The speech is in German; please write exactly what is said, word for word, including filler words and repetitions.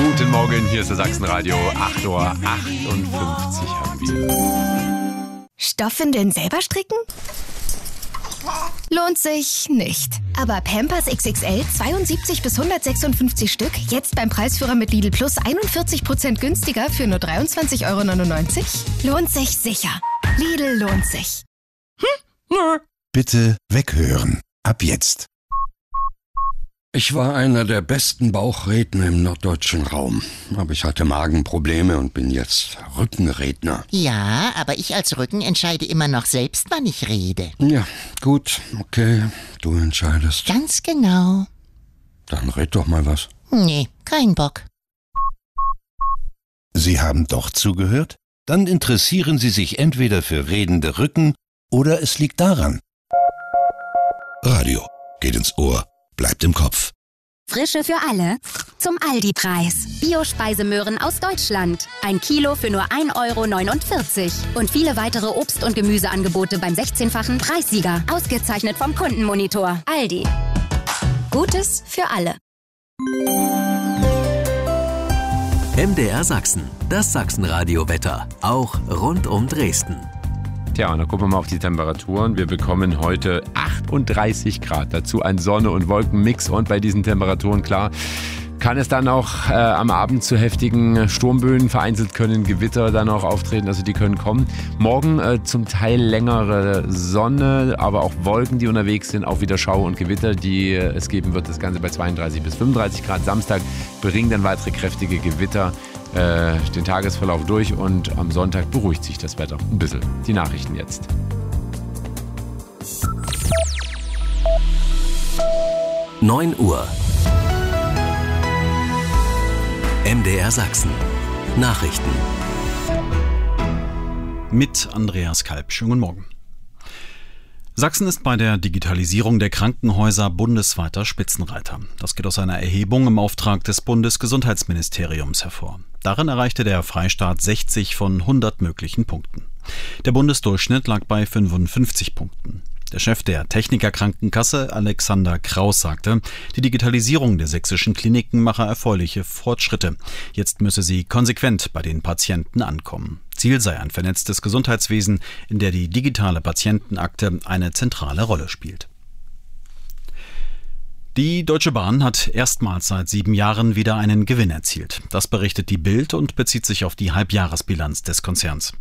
Guten Morgen, hier ist das Sachsenradio. acht Uhr achtundfünfzig haben wir. Stoffwindeln selber stricken? Lohnt sich nicht. Aber Pampers X X L zweiundsiebzig bis hundertsechsundfünfzig Stück, jetzt beim Preisführer mit Lidl Plus einundvierzig Prozent günstiger für nur dreiundzwanzig Euro neunundneunzig? Lohnt sich sicher. Lidl lohnt sich. Hm? Nö. Bitte weghören. Ab jetzt. Ich war einer der besten Bauchredner im norddeutschen Raum. Aber ich hatte Magenprobleme und bin jetzt Rückenredner. Ja, aber ich als Rücken entscheide immer noch selbst, wann ich rede. Ja, gut, okay, du entscheidest. Ganz genau. Dann red doch mal was. Nee, kein Bock. Sie haben doch zugehört? Dann interessieren Sie sich entweder für redende Rücken oder es liegt daran. Radio geht ins Ohr. Bleibt im Kopf. Frische für alle zum Aldi-Preis. Bio-Speisemöhren aus Deutschland. Ein Kilo für nur ein Euro neunundvierzig. Und viele weitere Obst- und Gemüseangebote beim sechzehnfachen Preissieger. Ausgezeichnet vom Kundenmonitor. Aldi. Gutes für alle. M D R Sachsen. Das Sachsenradio-Wetter. Auch rund um Dresden. Tja, und dann gucken wir mal auf die Temperaturen. Wir bekommen heute achtunddreißig Grad. Dazu ein Sonne- und Wolkenmix. Und bei diesen Temperaturen, klar, kann es dann auch äh, am Abend zu heftigen Sturmböen, vereinzelt können Gewitter dann auch auftreten. Also die können kommen. Morgen äh, zum Teil längere Sonne, aber auch Wolken, die unterwegs sind. Auch wieder Schauer und Gewitter, die äh, es geben wird. Das Ganze bei zweiunddreißig bis fünfunddreißig Grad. Samstag bringen dann weitere kräftige Gewitter den Tagesverlauf durch und am Sonntag beruhigt sich das Wetter ein bisschen. Die Nachrichten jetzt. neun Uhr. M D R Sachsen. Nachrichten. Mit Andreas Kalb. Schönen guten Morgen. Sachsen ist bei der Digitalisierung der Krankenhäuser bundesweiter Spitzenreiter. Das geht aus einer Erhebung im Auftrag des Bundesgesundheitsministeriums hervor. Darin erreichte der Freistaat sechzig von hundert möglichen Punkten. Der Bundesdurchschnitt lag bei fünfundfünfzig Punkten. Der Chef der Technikerkrankenkasse, Alexander Kraus, sagte, die Digitalisierung der sächsischen Kliniken mache erfreuliche Fortschritte. Jetzt müsse sie konsequent bei den Patienten ankommen. Ziel sei ein vernetztes Gesundheitswesen, in der die digitale Patientenakte eine zentrale Rolle spielt. Die Deutsche Bahn hat erstmals seit sieben Jahren wieder einen Gewinn erzielt. Das berichtet die Bild und bezieht sich auf die Halbjahresbilanz des Konzerns.